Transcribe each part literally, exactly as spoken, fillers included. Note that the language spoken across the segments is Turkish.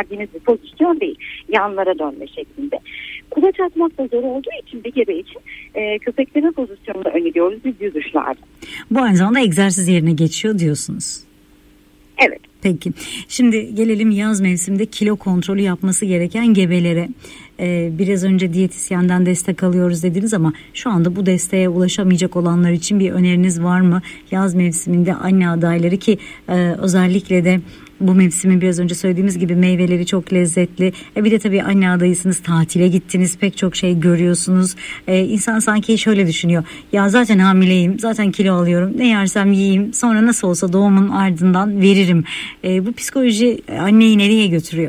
verdiğiniz bir pozisyon değil. Yanlara dönme şeklinde. Kulaç atmak da zor olduğu için bir gebe için e, köpekleme pozisyonunu öneriyoruz biz yüzüşlerde. Bu aynı zamanda egzersiz yerine geçiyor diyorsunuz. Evet. Peki. Şimdi gelelim yaz mevsiminde kilo kontrolü yapması gereken gebelere. Ee, biraz önce diyetisyenden destek alıyoruz dediniz ama şu anda bu desteğe ulaşamayacak olanlar için bir öneriniz var mı? Yaz mevsiminde anne adayları ki e, özellikle de bu mevsimin biraz önce söylediğimiz gibi meyveleri çok lezzetli. E bir de tabii anne adayısınız, tatile gittiniz, pek çok şey görüyorsunuz. E, insan sanki şöyle düşünüyor. Ya zaten hamileyim, zaten kilo alıyorum. Ne yersem yiyeyim, sonra nasıl olsa doğumun ardından veririm. E, bu psikoloji anneyi nereye götürüyor?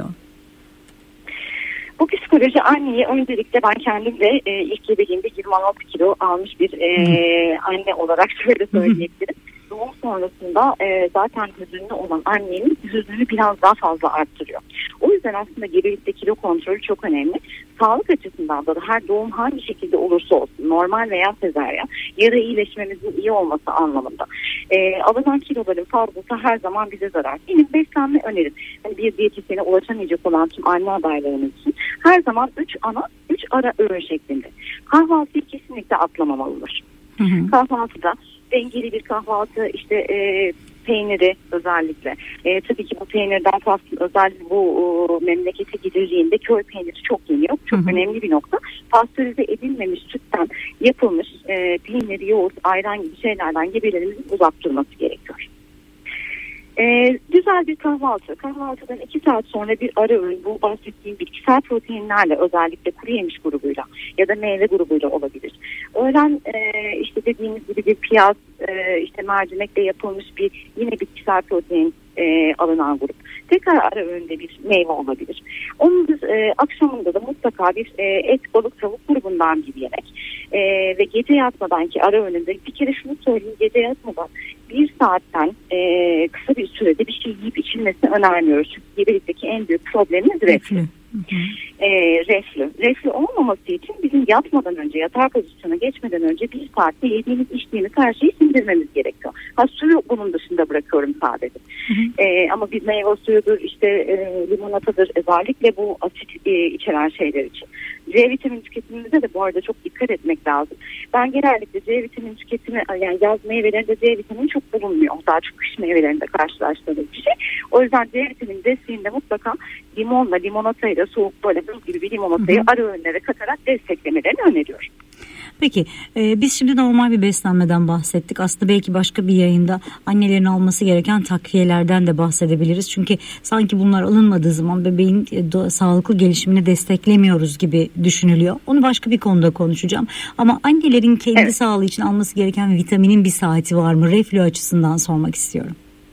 Bu psikoloji anneyi öncelikle ben kendimle e, ilk gebeliğimde yirmi altı kilo almış bir e, anne olarak şöyle söyleyebilirim. Doğum sonrasında e, zaten hüzünlü olan annenin hüzününü biraz daha fazla arttırıyor. O yüzden aslında gebelikte kilo kontrolü çok önemli. Sağlık açısından da her doğum hangi şekilde olursa olsun, normal veya sezaryen, ya da iyileşmemizin iyi olması anlamında. E, alınan kiloların fazlası her zaman bize zarar. Benim beslenme önerim, hani bir diyetisyene ulaşamayacak olan tüm anne adaylarımız için her zaman üç ana, üç ara öğün şeklinde. Kahvaltıyı kesinlikle atlamamalıdır. Hı hı. Kahvaltıda dengeli bir kahvaltı, işte e, peyniri özellikle. E, tabii ki bu peynirden kastım özellikle bu e, memlekete gidildiğinde köy peyniri çok yeniyor. Çok hı hı. önemli bir nokta. Pastörize edilmemiş sütten yapılmış e, peynir, yoğurt, ayran gibi şeylerden gebelerimizin uzak durması gerekiyor. Ee, güzel bir kahvaltı. Kahvaltıdan iki saat sonra bir ara öğün, bu bahsettiğim bitkisel proteinlerle, özellikle kuru yemiş grubuyla ya da meyve grubuyla olabilir. Öğlen e, işte dediğimiz gibi bir piyaz, e, işte mercimekle yapılmış bir yine bitkisel protein e, alınan grup. Tekrar ara öğünde bir meyve olabilir. Onun e, akşamında da mutlaka bir e, et, balık, tavuk grubundan bir yemek. E, ve gece yatmadan ki ara öğünde bir kere şunu söyleyeyim, gece yatmadan bir saatten e, kısa bir sürede bir şey yiyip içilmesini önermiyoruz. Çünkü gebelikteki en büyük problemimiz reflü. E, reflü. Reflü olmaması için bizim yatmadan önce, yatar pozisyona geçmeden önce bir saatte yediğimiz, içtiğimiz her şeyi sindirmemiz gerekiyor. Ha, suyu bunun dışında bırakıyorum sadece. Hı hı. E, ama bir meyve suyudur, işte e, limonatadır, özellikle bu asit e, içeren şeyler için. C vitamini tüketimimizde de bu arada çok dikkat etmek lazım. Ben genellikle C vitamini tüketimi, yani yaz meyvelerinde C vitamini çok bulunmuyor. Daha çok kış meyvelerinde karşılaştığımız bir şey. O yüzden C vitamini desteğinde mutlaka limonla, limonatayla, soğuk böyle buz gibi bir limonatayı ara öğünlere katarak desteklemelerini öneriyorum. Peki e, biz şimdi normal bir beslenmeden bahsettik. Aslında belki başka bir yayında annelerin alması gereken takviyelerden de bahsedebiliriz. Çünkü sanki bunlar alınmadığı zaman bebeğin e, do- sağlıklı gelişimini desteklemiyoruz gibi düşünülüyor. Onu başka bir konuda konuşacağım. Ama annelerin kendi evet. sağlığı için alması gereken vitaminin bir saati var mı? Reflü açısından sormak istiyorum.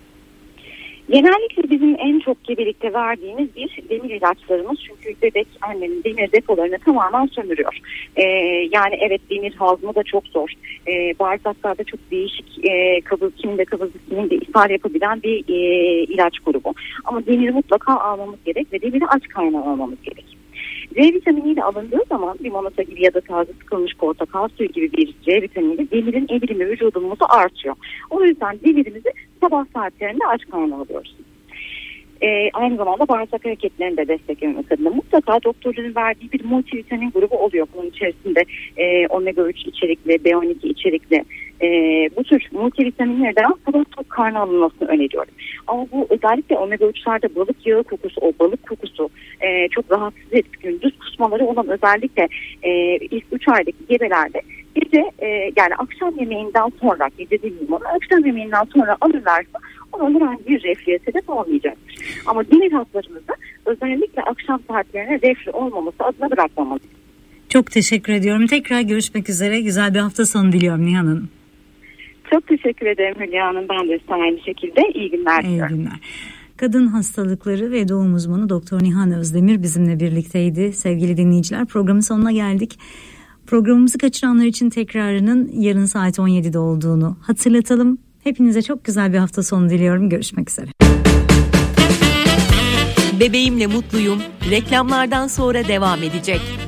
Genellikle bizim en çok gebelikte verdiğimiz bir demir ilaçlarımız, çünkü bebek annenin demir depolarını tamamen sömürüyor. Ee, yani evet, demir hazmı da çok zor. Ee, bağırsaklarda çok değişik e, kabız, kiminde kabızlık, kiminde ishal yapabilen bir e, ilaç grubu. Ama demiri mutlaka almamız gerek ve demiri aç kaynağı almamız gerek. C vitaminiyle alındığı zaman limonata gibi ya da taze sıkılmış portakal suyu gibi bir C vitaminiyle demirin emilimi vücudumuzda artıyor. O yüzden demirimizi sabah saatlerinde aç karnına alıyoruz. Ee, aynı zamanda bağırsak hareketlerini de desteklemek adına mutlaka doktorların verdiği bir multivitamin grubu oluyor. Bunun içerisinde e, omega üç içerikli, B on iki içerikli e, bu tür multivitaminlerden sabah tok karnı alınmasını öneriyorum. Ama bu özellikle omega üçlerde balık yağı kokusu, o balık kokusu e, çok rahatsız edip gündüz kusmaları olan özellikle e, ilk üç aydaki gebelerde gece e, yani akşam yemeğinden sonra, gece değil mi, akşam yemeğinden sonra alırlarsa ona herhangi bir reflüye sebep olmayacaktır. Ama demir haplarımızda özellikle akşam saatlerine reflü olmaması adına bırakmamalıyız. Çok teşekkür ediyorum. Tekrar görüşmek üzere. Güzel bir hafta sonu diliyorum Nihan Hanım. Çok teşekkür ederim Hülya Hanım. Ben de size aynı şekilde iyi günler diliyorum. İyi günler. Kadın hastalıkları ve doğum uzmanı Doktor Nihan Özdemir bizimle birlikteydi. Sevgili dinleyiciler, programın sonuna geldik. Programımızı kaçıranlar için tekrarının yarın saat on yedide olduğunu hatırlatalım. Hepinize çok güzel bir hafta sonu diliyorum. Görüşmek üzere. Bebeğimle mutluyum. Reklamlardan sonra devam edecek.